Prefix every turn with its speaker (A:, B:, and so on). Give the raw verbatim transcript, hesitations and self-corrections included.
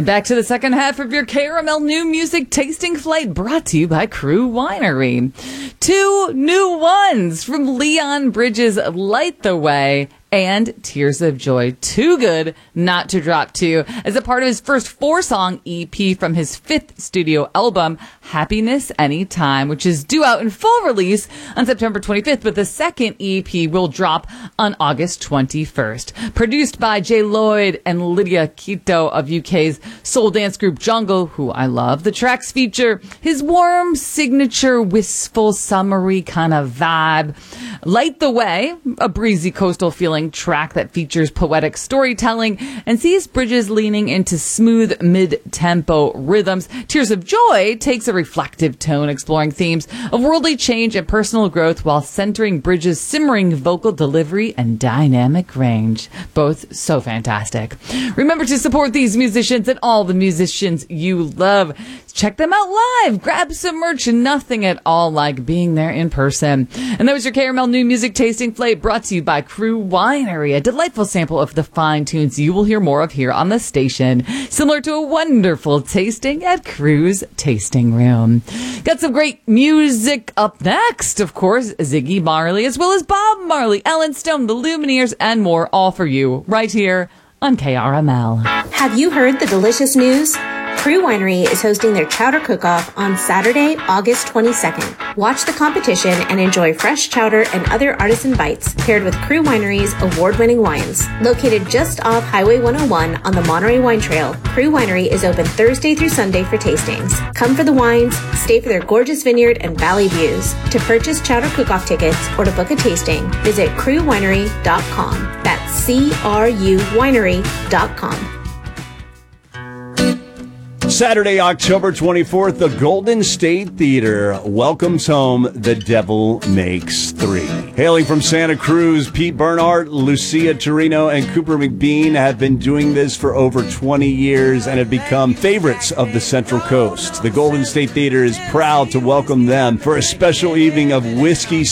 A: Back to the second half of your Caramel New Music Tasting Flight, brought to you by Crew Winery. Two new ones from Leon Bridges' Light the Way and Tears of Joy. Too good not to drop two, as a part of his first four-song E P from his fifth studio album, Happiness Anytime, which is due out in full release on September twenty-fifth, but the second E P will drop on August twenty-first. Produced by Jay Lloyd and Lydia Quito of U K's soul dance group Jungle, who I love. The tracks feature his warm, signature, wistful, summery kind of vibe. Light the Way, a breezy coastal feeling track that features poetic storytelling and sees Bridges leaning into smooth mid-tempo rhythms. Tears of Joy takes a reflective tone, exploring themes of worldly change and personal growth while centering Bridges' simmering vocal delivery and dynamic range. Both so fantastic. Remember to support these musicians and all the musicians you love. Check them out live. Grab some merch. Nothing at all like being there in person. And that was your Caramel New Music Tasting Flight, brought to you by Crew Winery, a delightful sample of the fine tunes you will hear more of here on the station, similar to a wonderful tasting at Crew's Tasting Room. Got some great music up next, of course, Ziggy Marley, as well as Bob Marley, Ellen Stone, the Lumineers, and more, all for you right here on K R M L.
B: Have you heard the delicious news? Crew Winery is hosting their chowder cook-off on Saturday, August twenty-second. Watch the competition and enjoy fresh chowder and other artisan bites paired with Crew Winery's award-winning wines. Located just off Highway one oh one on the Monterey Wine Trail, Crew Winery is open Thursday through Sunday for tastings. Come for the wines, stay for their gorgeous vineyard and valley views. To purchase chowder cook-off tickets or to book a tasting, visit crew winery dot com. That's C R U winery dot com.
C: Saturday, October twenty-fourth, the Golden State Theater welcomes home The Devil Makes Three. Hailing from Santa Cruz, Pete Bernhardt, Lucia Torino, and Cooper McBean have been doing this for over twenty years and have become favorites of the Central Coast. The Golden State Theater is proud to welcome them for a special evening of whiskey